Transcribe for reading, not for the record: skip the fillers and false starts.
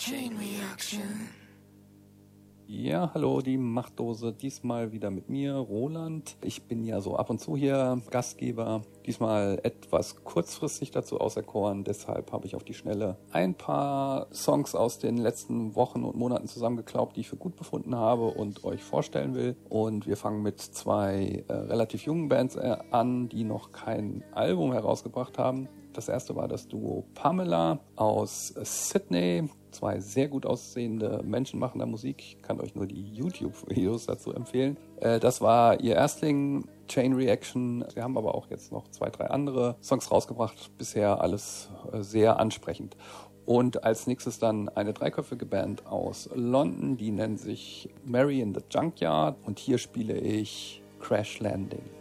Chain Reaction. Ja, hallo, die Machtdose. Diesmal wieder mit mir, Roland. Ich bin ja so ab und zu hier Gastgeber. Diesmal etwas kurzfristig dazu auserkoren. Deshalb habe ich auf die Schnelle ein paar Songs aus den letzten Wochen und Monaten zusammengeklaubt, die ich für gut befunden habe und euch vorstellen will. Und wir fangen mit zwei relativ jungen Bands an, die noch kein Album herausgebracht haben. Das erste war das Duo Pamela aus Sydney. Zwei sehr gut aussehende Menschen machen da Musik. Ich kann euch nur die YouTube-Videos dazu empfehlen. Das war ihr Erstling, Chain Reaction. Sie haben aber auch jetzt noch 2, 3 andere Songs rausgebracht. Bisher alles sehr ansprechend. Und als nächstes dann eine dreiköpfige Band aus London. Die nennen sich Mary in the Junkyard. Und hier spiele ich Crash Landing.